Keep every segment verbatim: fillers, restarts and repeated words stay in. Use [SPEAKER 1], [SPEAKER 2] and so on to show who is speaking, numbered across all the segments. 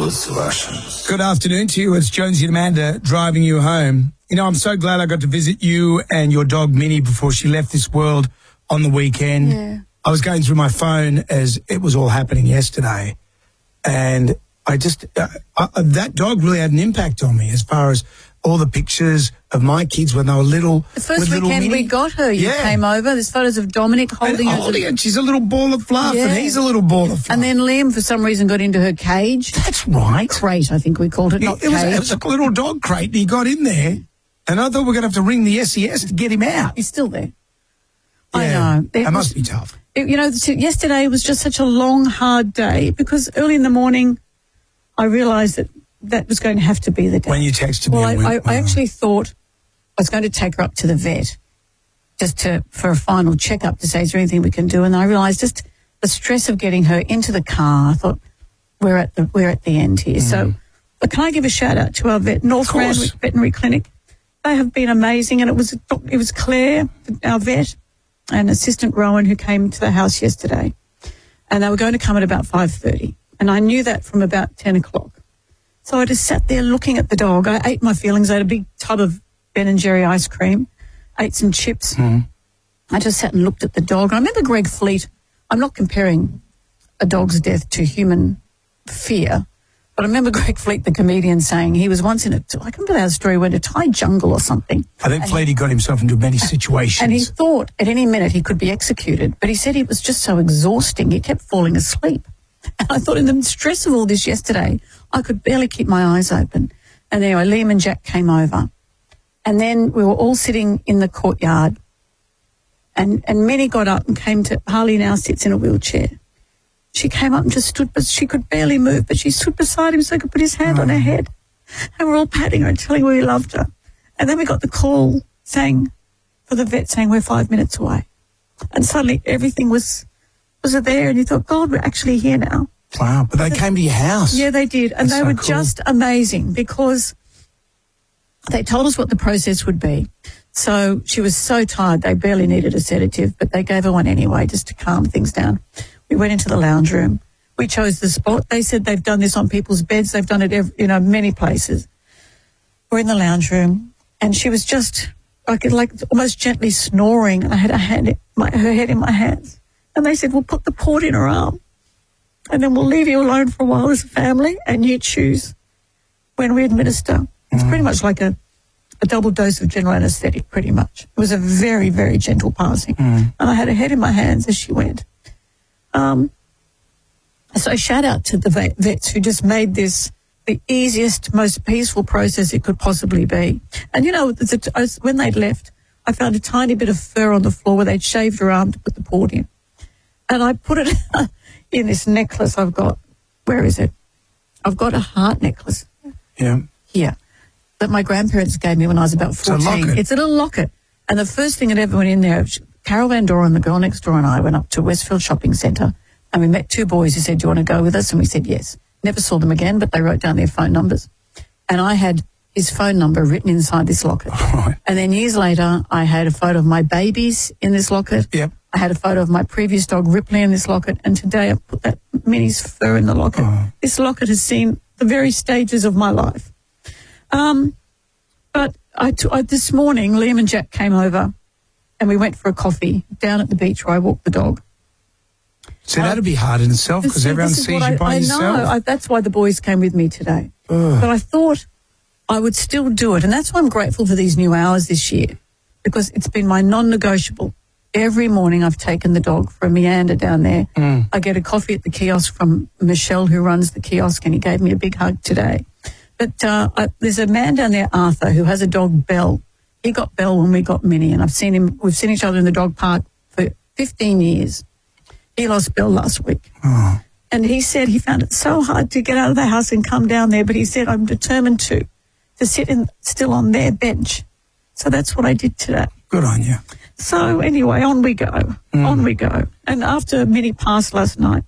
[SPEAKER 1] Ruthless Russians.
[SPEAKER 2] Good afternoon to you. It's Jonesy and Amanda driving you home. You know, I'm so glad I got to visit you and your dog Minnie before she left this world on the weekend.
[SPEAKER 3] Yeah.
[SPEAKER 2] I was going through my phone as it was all happening yesterday, and I just, uh, uh, that dog really had an impact on me as far as all the pictures of my kids when they were little.
[SPEAKER 3] The first
[SPEAKER 2] with little
[SPEAKER 3] weekend
[SPEAKER 2] Minnie.
[SPEAKER 3] we got her, you
[SPEAKER 2] Yeah.
[SPEAKER 3] came over. There's photos of Dominic holding
[SPEAKER 2] and
[SPEAKER 3] her.
[SPEAKER 2] holding her. She's a little ball of fluff,
[SPEAKER 3] Yeah.
[SPEAKER 2] and he's a little ball of fluff.
[SPEAKER 3] And then Liam, for some reason, got into her cage.
[SPEAKER 2] That's right.
[SPEAKER 3] Crate, I think we called it, not
[SPEAKER 2] it, was,
[SPEAKER 3] cage.
[SPEAKER 2] it was a little dog crate, and he got in there, and I thought we were going to have to ring the S E S to get him out.
[SPEAKER 3] He's still there.
[SPEAKER 2] Yeah,
[SPEAKER 3] I know. It
[SPEAKER 2] That must
[SPEAKER 3] was-
[SPEAKER 2] be tough.
[SPEAKER 3] It, you know, yesterday was just such a long, hard day because early in the morning I realised that that was going to have to be the day.
[SPEAKER 2] When you texted me.
[SPEAKER 3] Well, I,
[SPEAKER 2] and
[SPEAKER 3] I,
[SPEAKER 2] went,
[SPEAKER 3] I
[SPEAKER 2] "Oh."
[SPEAKER 3] actually thought I was going to take her up to the vet just to for a final checkup to say, is there anything we can do? And I realised just the stress of getting her into the car. I thought, we're at the we're at the end here.
[SPEAKER 2] Mm.
[SPEAKER 3] So, but can I give a shout out to our vet, North Randwick Veterinary Clinic? They have been amazing, and it was it was Claire, our vet, and Assistant Rowan who came to the house yesterday, and they were going to come at about five thirty, and I knew that from about ten o'clock. So I just sat there looking at the dog. I ate my feelings. I had a big tub of Ben and Jerry ice cream, ate some chips.
[SPEAKER 2] Mm.
[SPEAKER 3] I just sat and looked at the dog. I remember Greg Fleet. I'm not comparing a dog's death to human fear, but I remember Greg Fleet, the comedian, saying he was once in a, I can remember how the story went, a Thai jungle or something.
[SPEAKER 2] I think Fleety got himself into many situations.
[SPEAKER 3] And he thought at any minute he could be executed, but he said it was just so exhausting, he kept falling asleep. And I thought in the stress of all this yesterday, I could barely keep my eyes open. And anyway, Liam and Jack came over. And then we were all sitting in the courtyard. And, and Minnie got up and came to, Harley now sits in a wheelchair. She came up and just stood, but she could barely move, but she stood beside him so he could put his hand
[SPEAKER 2] Oh.
[SPEAKER 3] on her head. And we're all patting her and telling her we loved her. And then we got the call saying, for the vet saying we're five minutes away. And suddenly everything was, was there, and you thought, God, we're actually here now.
[SPEAKER 2] Wow, but they came to your house.
[SPEAKER 3] Yeah, they did. And
[SPEAKER 2] That's
[SPEAKER 3] they
[SPEAKER 2] so
[SPEAKER 3] were
[SPEAKER 2] cool.
[SPEAKER 3] just amazing because they told us what the process would be. So she was so tired, they barely needed a sedative, but they gave her one anyway just to calm things down. We went into the lounge room. We chose the spot. They said they've done this on people's beds. They've done it, every, you know, many places. We're in the lounge room, and she was just like, like almost gently snoring, and I had her, hand, my, her head in my hands. And they said, we'll put the port in her arm, and then we'll leave you alone for a while as a family, and you choose when we administer. It's pretty much like a, a double dose of general anaesthetic, pretty much. It was a very, very gentle passing.
[SPEAKER 2] Mm.
[SPEAKER 3] And I had her head in my hands as she went. Um, so shout out to the vet, vets who just made this the easiest, most peaceful process it could possibly be. And, you know, the, I was, when they'd left, I found a tiny bit of fur on the floor where they'd shaved her arm to put the port in. And I put it in this necklace I've got. Where is it? I've got a heart necklace.
[SPEAKER 2] Yeah.
[SPEAKER 3] Here. That my grandparents gave me when I was about
[SPEAKER 2] It's a
[SPEAKER 3] fourteen.
[SPEAKER 2] locket.
[SPEAKER 3] It's a little locket. And the first thing that ever went in there, Carol Van Doren, the girl next door, and I went up to Westfield Shopping Centre, and we met two boys who said, do you want to go with us? And we said yes. Never saw them again, but they wrote down their phone numbers. And I had his phone number written inside this locket.
[SPEAKER 2] Right.
[SPEAKER 3] And then years later, I had a photo of my babies in this locket.
[SPEAKER 2] Yep.
[SPEAKER 3] I had a photo of my previous dog, Ripley, in this locket. And today I put that Minnie's fur in the locket.
[SPEAKER 2] Oh.
[SPEAKER 3] This locket has seen the very stages of my life. Um, but I t- I, this morning, Liam and Jack came over and we went for a coffee down at the beach where I walked the dog.
[SPEAKER 2] So that'd be hard in itself because
[SPEAKER 3] See,
[SPEAKER 2] everyone
[SPEAKER 3] this is
[SPEAKER 2] sees
[SPEAKER 3] what
[SPEAKER 2] you
[SPEAKER 3] I,
[SPEAKER 2] by
[SPEAKER 3] I
[SPEAKER 2] yourself.
[SPEAKER 3] know. I, that's why the boys came with me today.
[SPEAKER 2] Ugh.
[SPEAKER 3] But I thought I would still do it. And that's why I'm grateful for these new hours this year, because it's been my non-negotiable. Every morning I've taken the dog for a meander down there.
[SPEAKER 2] Mm.
[SPEAKER 3] I get a coffee at the kiosk from Michelle, who runs the kiosk, and he gave me a big hug today. But uh, I, there's a man down there, Arthur, who has a dog, Belle. He got Belle when we got Minnie, and I've seen him. We've seen each other in the dog park for fifteen years. He lost Belle last week.
[SPEAKER 2] Oh.
[SPEAKER 3] And he said he found it so hard to get out of the house and come down there, but he said, I'm determined to, to sit in, still on their bench. So that's what I did today.
[SPEAKER 2] Good on you.
[SPEAKER 3] So anyway, on we go,
[SPEAKER 2] Mm.
[SPEAKER 3] on we go. And after Minnie passed last night,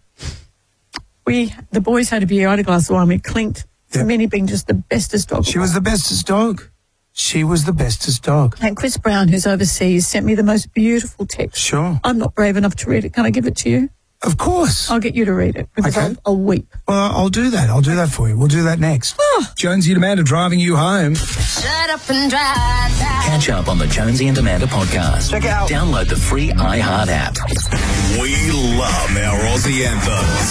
[SPEAKER 3] we, the boys had a beer, I had a glass of wine, we clinked for
[SPEAKER 2] Yep.
[SPEAKER 3] Minnie being just the bestest dog.
[SPEAKER 2] She was the bestest dog. She was the bestest dog.
[SPEAKER 3] And Chris Brown, who's overseas, sent me the most beautiful text.
[SPEAKER 2] Sure.
[SPEAKER 3] I'm not brave enough to read it. Can I give it to you?
[SPEAKER 2] Of course.
[SPEAKER 3] I'll get you to read it because
[SPEAKER 2] Okay.
[SPEAKER 3] I'll, I'll weep.
[SPEAKER 2] Well, I'll do that. I'll do that for you. We'll do that next.
[SPEAKER 3] Oh.
[SPEAKER 2] Jonesy and Amanda driving you home.
[SPEAKER 1] Shut up and drive.
[SPEAKER 4] Catch up on the Jonesy and Amanda podcast.
[SPEAKER 2] Check it out.
[SPEAKER 4] Download the free iHeart app.
[SPEAKER 5] We love our Aussie anthems.